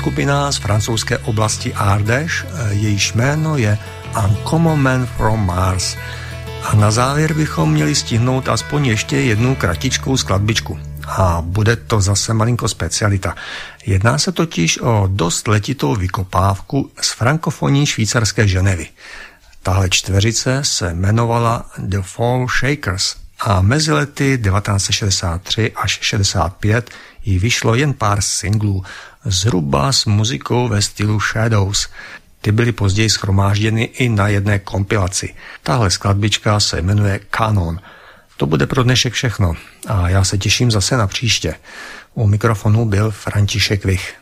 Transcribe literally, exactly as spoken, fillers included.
skupina z francouzské oblasti Ardèche, jejíž jméno je Uncommon Man from Mars. A na závěr bychom měli stihnout aspoň ještě jednu kratičkou skladbičku. A bude to zase malinko specialita. Jedná se totiž o dost letitou vykopávku z frankofonní švýcarské Ženevy. Tahle čtveřice se jmenovala The Fall Shakers a mezi lety devatenáct set šedesát tři až šedesát pět jí vyšlo jen pár singlů, zhruba s muzikou ve stylu Shadows. Ty byly později shromážděny i na jedné kompilaci. Tahle skladbička se jmenuje Kanon. To bude pro dnešek všechno a já se těším zase na příště. U mikrofonu byl František Vich.